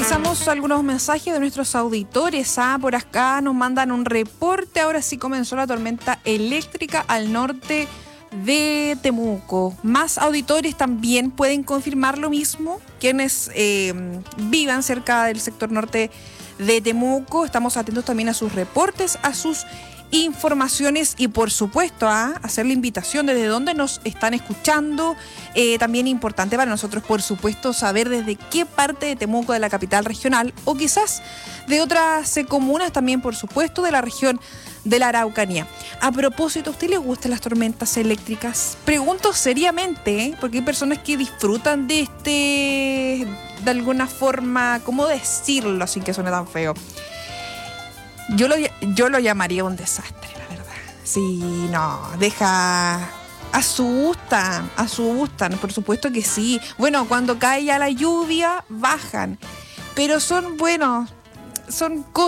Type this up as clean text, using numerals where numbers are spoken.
Revisamos algunos mensajes de nuestros auditores. Por acá nos mandan un reporte. Ahora sí comenzó la tormenta eléctrica al norte de Temuco. Más auditores también pueden confirmar lo mismo. Quienes vivan cerca del sector norte de Temuco. Estamos atentos también a sus reportes, a sus informaciones y por supuesto a hacer la invitación desde dónde nos están escuchando. También importante para nosotros, por supuesto, saber desde qué parte de Temuco, de la capital regional, o quizás de otras comunas también, por supuesto, de la región de la Araucanía. A propósito, ¿a usted le gustan las tormentas eléctricas? Pregunto seriamente, porque hay personas que disfrutan de alguna forma, ¿cómo decirlo sin que suene tan feo? Yo lo llamaría un desastre, la verdad. Sí, no, asustan, por supuesto que sí. Bueno, cuando cae ya la lluvia, bajan, pero son cosas